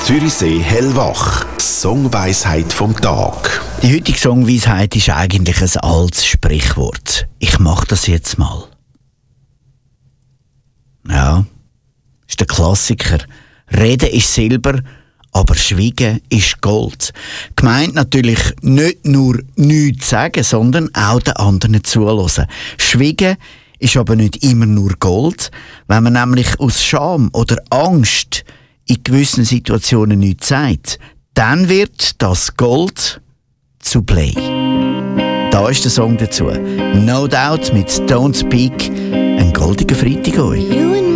Zürichsee hellwach. Songweisheit vom Tag. Die heutige Songweisheit ist eigentlich ein altes Sprichwort. Ich mache das jetzt mal. Ja, ist der Klassiker. Reden ist Silber, aber Schweigen ist Gold. Gemeint natürlich nicht nur nichts sagen, sondern auch den anderen zuhören. Schweigen ist aber nicht immer nur Gold. Wenn man nämlich aus Scham oder Angst in gewissen Situationen nichts sagt, dann wird das Gold zu Blei. Da ist der Song dazu. No Doubt mit Don't Speak. Ein goldiger Freitag euch.